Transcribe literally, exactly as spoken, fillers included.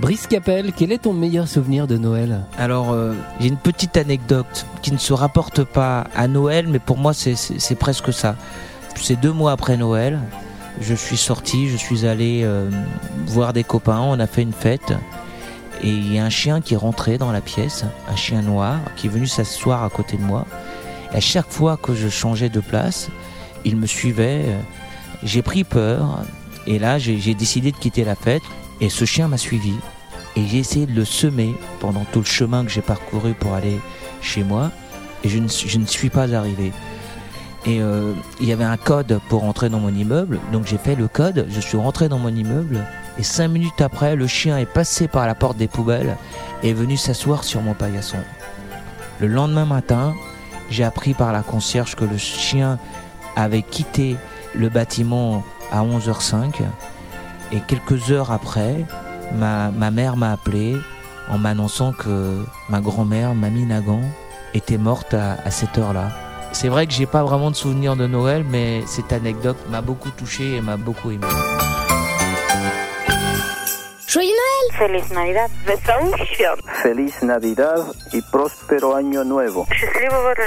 Brice Capel, quel est ton meilleur souvenir de Noël ? Alors, euh, j'ai une petite anecdote qui ne se rapporte pas à Noël, mais pour moi, c'est, c'est, c'est presque ça. C'est deux mois après Noël, je suis sorti, je suis allé euh, voir des copains, on a fait une fête, et il y a un chien qui est rentré dans la pièce, un chien noir, qui est venu s'asseoir à côté de moi. Et à chaque fois que je changeais de place, il me suivait. J'ai pris peur, et là, j'ai, j'ai décidé de quitter la fête. Et ce chien m'a suivi et j'ai essayé de le semer pendant tout le chemin que j'ai parcouru pour aller chez moi et je ne, je ne suis pas arrivé. Et euh, il y avait un code pour entrer dans mon immeuble, donc j'ai fait le code, je suis rentré dans mon immeuble et cinq minutes après, le chien est passé par la porte des poubelles et est venu s'asseoir sur mon paillasson. Le lendemain matin, j'ai appris par la concierge que le chien avait quitté le bâtiment à onze heures cinq. Et quelques heures après, ma, ma mère m'a appelé en m'annonçant que ma grand-mère, Mamie Nagan, était morte à, à cette heure-là. C'est vrai que j'ai pas vraiment de souvenir de Noël, mais cette anecdote m'a beaucoup touché et m'a beaucoup ému. Joyeux Noël! Feliz Navidad. Feliz Navidad y próspero año nuevo.